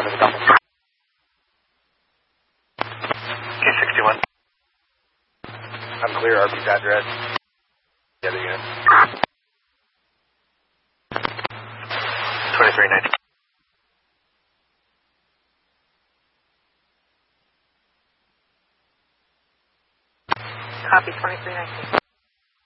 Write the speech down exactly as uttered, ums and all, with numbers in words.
sixty-one is coming. Q sixty-one. I'm clear, R B's address. The other unit. twenty-three ninety. Copy, twenty-three nineteen.